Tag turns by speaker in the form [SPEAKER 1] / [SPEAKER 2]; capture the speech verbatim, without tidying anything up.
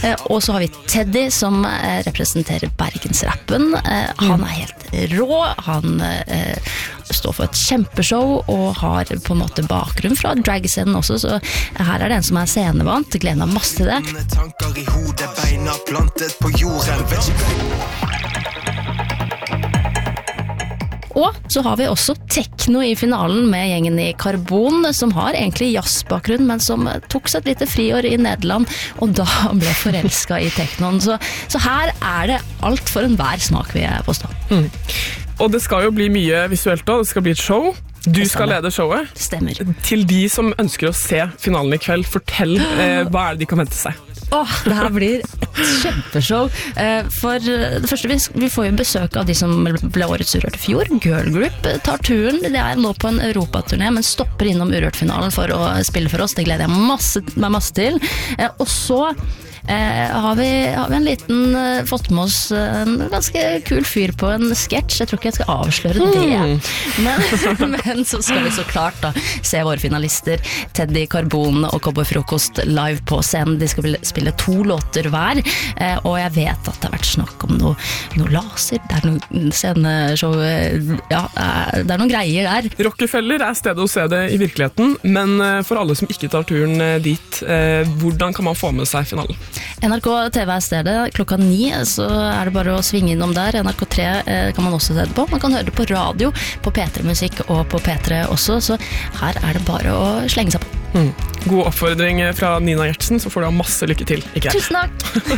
[SPEAKER 1] Og så har vi Teddy som representerer Bergensrappen. Han er helt rå, han står for et kjempeshow og har på en måte bakgrunn fra dragscenen også, så her er det en som er scenevant, gleder meg masse til det. Tanker i hodet, beina plantet på jorden, vet ikke. Og så har vi også Tekno i finalen med gjengen i Karbon, som har egentlig jazzbakgrunn, men som tok seg et lite friår i Nederland, og da ble forelsket i teknoen. Så, så her er det alt for enhver smak, vil jeg påstå.
[SPEAKER 2] Mm. Og det skal jo bli mye visuelt da, det skal bli et show. Du skal lede showet.
[SPEAKER 1] Stemmer.
[SPEAKER 2] Til de som ønsker å se finalen i kveld, fortell eh, hva er det de kan vente seg?
[SPEAKER 1] Åh, det her blir et kjempeshow. For det første, vi får jo besøk av de som ble årets Urørt i fjor. Girl Group tar turen. Det er nå på en Europaturné, men stopper innom Urørt-finalen for å spille for oss. Det gleder jeg masse, meg masse til. Og så Eh, har, vi, har vi en liten uh, fått med oss uh, en ganske kul fyr på en sketsj. Jeg tror ikke jeg skal avsløre det, mm. men, men så skal vi så klart da se våre finalister Teddy, Karbon og Cowboy Frokost live på scenen. De skal spille to låter hver, eh, og jeg vet at det har vært snakk om noe, noe laser, det er noe sceneshow, ja, det er noen greier der.
[SPEAKER 2] Rockefeller er stedet å se det i virkeligheten, men for alle som ikke tar turen dit, eh, hvordan kan man få med seg finalen?
[SPEAKER 1] N R K T V er stedet, klokka ni, så er det bare å svinge innom der. N R K tre eh, kan man også se det på. Man kan høre det på radio, på P tre Musikk og på P tre også, så her er det bare å slenge seg på.
[SPEAKER 2] Mm. God oppfordring fra Nina Gjertsen, så får du ha masse lykke til i kveld.
[SPEAKER 1] Tusen takk!